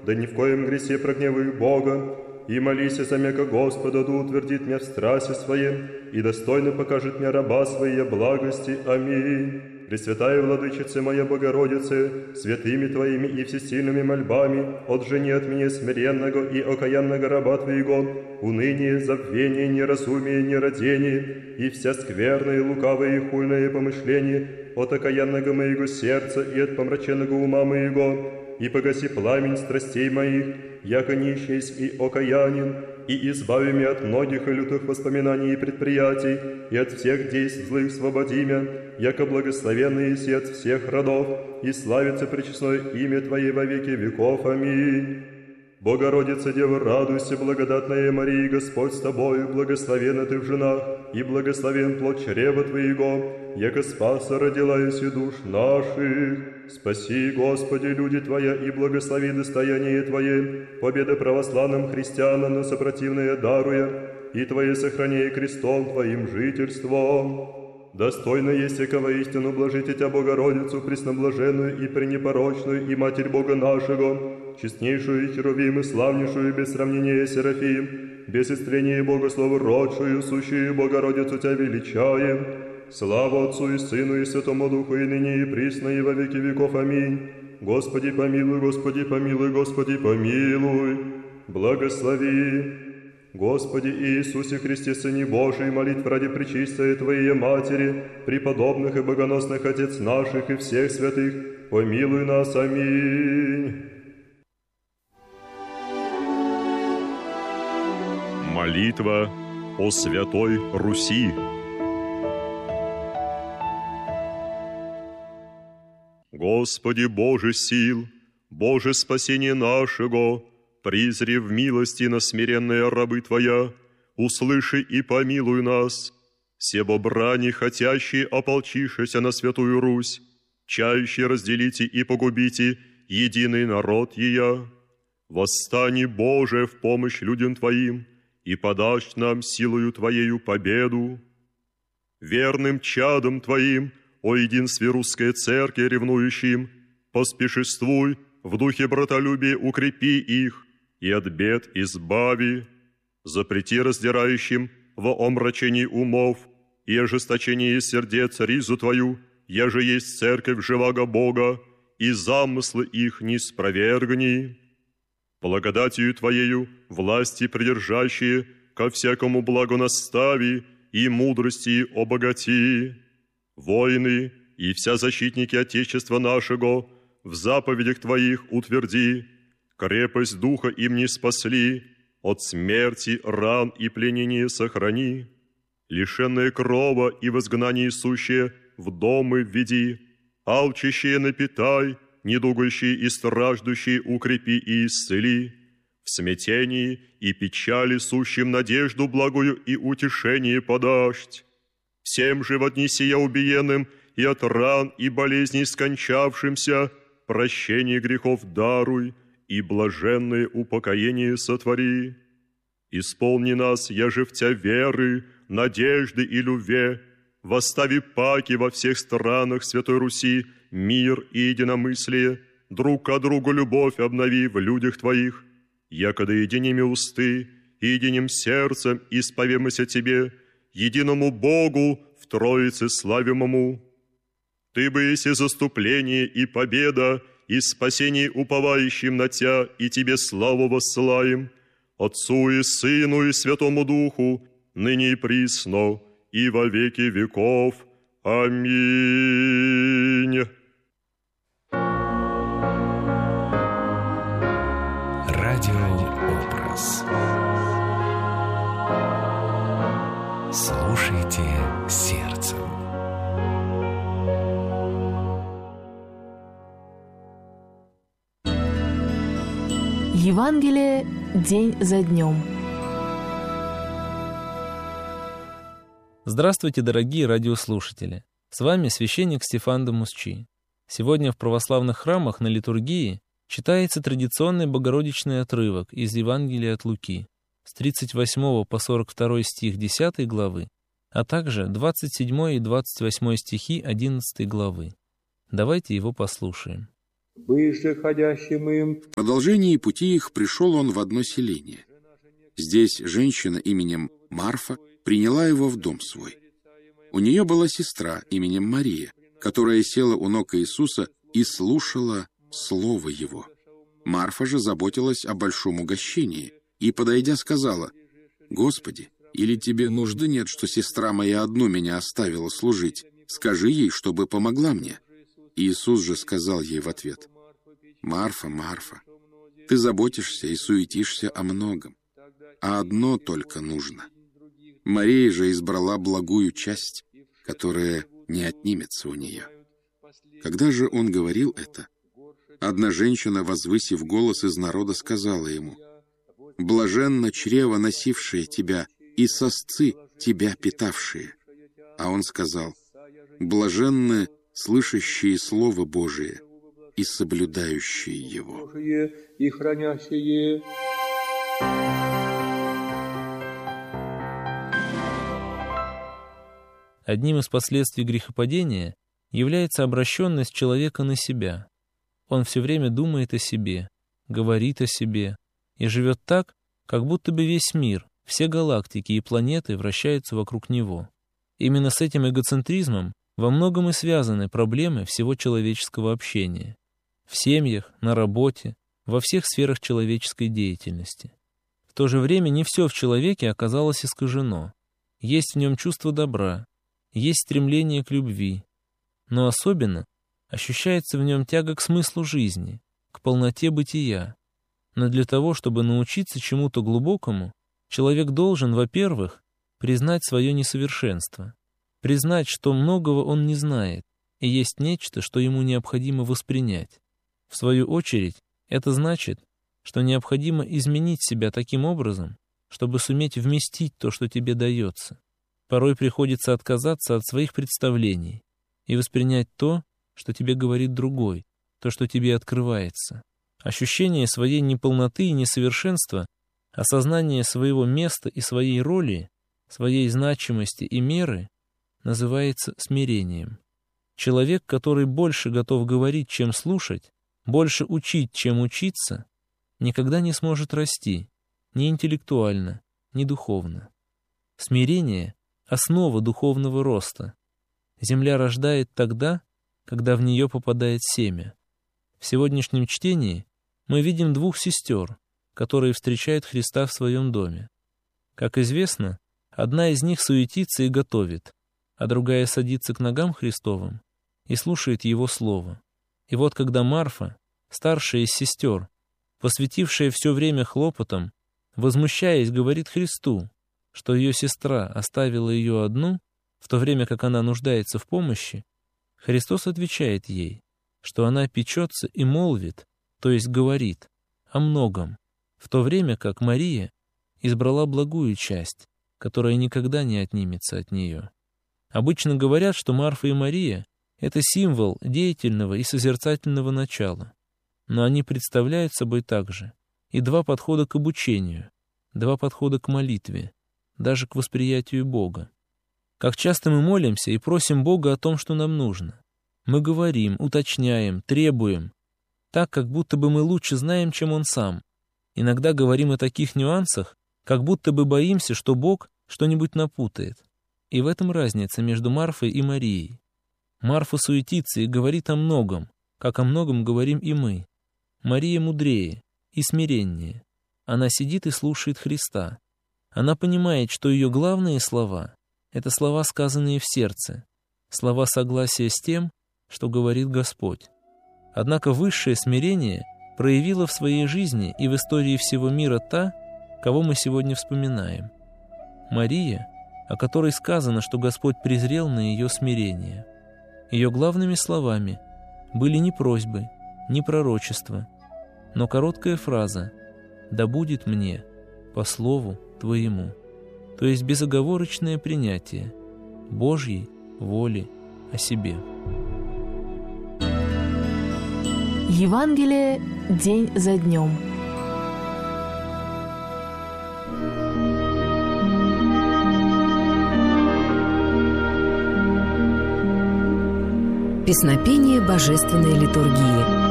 да ни в коем гресе прогневаю Бога. И молися за мяко Господа, да утвердит меня в страсти своем, и достойно покажет мне раба своей благости. Аминь. Пресвятая Владычица моя Богородице, святыми Твоими и всесильными мольбами, отжени от меня смиренного и окаянного раба Твоего, уныние, забвение, неразумие, нерадение, и вся скверное, лукавое и хульное помышление от окаянного моего сердца и от помраченного ума моего, и погаси пламень страстей моих, яко нищесть и окаянен, и избави меня от многих и лютых воспоминаний и предприятий, и от всех действий злых свободи меня, яко благословенный и от всех родов, и славится пречестное имя Твое во веки веков. Аминь. Богородица, Дева, радуйся, благодатная Мария, Господь с Тобою, благословенна Ты в женах, и благословен плод чрева Твоего, яко спаса родила и душ наших. Спаси, Господи, люди Твоя, и благослови достояние Твое, победа православным христианам на сопротивное даруя, и Твое сохраняй крестом Твоим жительством. Достойно есть всякого истину блажите Тя, Богородицу, пресноблаженную и пренепорочную, и Матерь Бога нашего, честнейшую Херувим и славнейшую без сравнения Серафим, без истрения Богослова родшую, сущую Богородицу Тя величаем. Слава Отцу и Сыну и Святому Духу, и ныне и присно, и во веки веков. Аминь. Господи помилуй, Господи помилуй, Господи помилуй. Благослови. Господи Иисусе Христе, Сыне Божий, молитв ради пречистой Твоей Матери, преподобных и богоносных Отец наших и всех святых, помилуй нас. Аминь. Молитва о Святой Руси. Господи Боже сил, Боже спасение нашего, призри в милости на смиренные рабы Твоя, услыши и помилуй нас, себо брани хотящие ополчившися на Святую Русь, чающие разделите и погубите единый народ ея. Восстани, Боже, в помощь людям Твоим, и подашь нам силою Твоею победу. Верным чадом Твоим, о единстве русской церкви ревнующим, поспешествуй, в духе братолюбия укрепи их, и от бед избави. Запрети раздирающим во омрачении умов и ожесточении сердец ризу Твою, еже есть церковь живаго Бога, и замыслы их не спровергни. Благодатью Твоею власти придержащие ко всякому благу настави и мудрости обогати. Воины и вся защитники Отечества нашего в заповедях Твоих утверди, крепость духа им не спасли, от смерти, ран и пленения сохрани, лишенные крова и в изгнании сущие в домы введи, алчащие напитай, недугающие и страждущие укрепи и исцели, в смятении и печали сущим надежду благую и утешение подашь. Всем же в одни сия убиенным и от ран и болезней скончавшимся прощение грехов даруй и блаженное упокоение сотвори. Исполни нас, яже в Тя веры, надежды и любви, восстави паки во всех странах Святой Руси, мир и единомыслие, друг к другу любовь обнови в людях Твоих, якода единими усты и единым сердцем исповемся Тебе, единому Богу в Троице славимому. Ты бы еси заступление и победа, и спасение уповающим на Тя, и Тебе славу воссылаем, Отцу и Сыну и Святому Духу, ныне и присно, и во веки веков. Аминь. Радиообраз. Слушайте сердцем. Евангелие день за днем. Здравствуйте, дорогие радиослушатели! С вами священник Стефан Дамусчи. Сегодня в православных храмах на литургии читается традиционный богородичный отрывок из Евангелия от Луки с 38 по 42 стих 10 главы, а также 27 и 28 стихи 11 главы. Давайте его послушаем. быже ходящим им. В продолжении пути их пришел он в одно селение. Здесь женщина именем Марфа приняла его в дом свой. У нее была сестра именем Мария, которая села у ног Иисуса и слушала слово его. Марфа же заботилась о большом угощении и, подойдя, сказала: «Господи, или тебе нужды нет, что сестра моя одну меня оставила служить? Скажи ей, чтобы помогла мне». Иисус же сказал ей в ответ: «Марфа, Марфа, ты заботишься и суетишься о многом, а одно только нужно. Мария же избрала благую часть, которая не отнимется у нее». Когда же он говорил это, одна женщина, возвысив голос из народа, сказала ему: «Блаженно чрево, носившее тебя, и сосцы, тебя питавшие». А он сказал: «Блаженны слышащие Слово Божие и соблюдающие его». И хранящие. Одним из последствий грехопадения является обращенность человека на себя. Он все время думает о себе, говорит о себе и живет так, как будто бы весь мир, все галактики и планеты вращаются вокруг него. Именно с этим эгоцентризмом во многом и связаны проблемы всего человеческого общения. В семьях, на работе, во всех сферах человеческой деятельности. В то же время не все в человеке оказалось искажено. Есть в нем чувство добра, есть стремление к любви, но особенно ощущается в нем тяга к смыслу жизни, к полноте бытия. Но для того, чтобы научиться чему-то глубокому, человек должен, во-первых, признать свое несовершенство, признать, что многого он не знает, и есть нечто, что ему необходимо воспринять. В свою очередь, это значит, что необходимо изменить себя таким образом, чтобы суметь вместить то, что тебе дается. Порой приходится отказаться от своих представлений и воспринять то, что тебе говорит другой, то, что тебе открывается. Ощущение своей неполноты и несовершенства, осознание своего места и своей роли, своей значимости и меры называется смирением. Человек, который больше готов говорить, чем слушать, больше учить, чем учиться, никогда не сможет расти, ни интеллектуально, ни духовно. Смирение — основа духовного роста. Земля рождает тогда, когда в нее попадает семя. В сегодняшнем чтении мы видим двух сестер, которые встречают Христа в своем доме. Как известно, одна из них суетится и готовит, а другая садится к ногам Христовым и слушает Его слово. И вот когда Марфа, старшая из сестер, посвятившая все время хлопотам, возмущаясь, говорит Христу, что ее сестра оставила ее одну, в то время как она нуждается в помощи, Христос отвечает ей, что она печется и молвит, то есть говорит, о многом, в то время как Мария избрала благую часть, которая никогда не отнимется от нее. Обычно говорят, что Марфа и Мария — это символ деятельного и созерцательного начала, но они представляют собой также и два подхода к обучению, два подхода к молитве, даже к восприятию Бога. Как часто мы молимся и просим Бога о том, что нам нужно. Мы говорим, уточняем, требуем, так, как будто бы мы лучше знаем, чем Он сам. Иногда говорим о таких нюансах, как будто бы боимся, что Бог что-нибудь напутает. И в этом разница между Марфой и Марией. Марфа суетится и говорит о многом, как о многом говорим и мы. Мария мудрее и смиреннее. Она сидит и слушает Христа. Она понимает, что ее главные слова — это слова, сказанные в сердце, слова согласия с тем, что говорит Господь. Однако высшее смирение проявила в своей жизни и в истории всего мира та, кого мы сегодня вспоминаем. Мария, о которой сказано, что Господь презрел на ее смирение. Ее главными словами были не просьбы, не пророчества, но короткая фраза «Да будет мне по слову Твоему», то есть безоговорочное принятие Божьей воли о себе. Евангелие день за днем. Песнопение божественной литургии.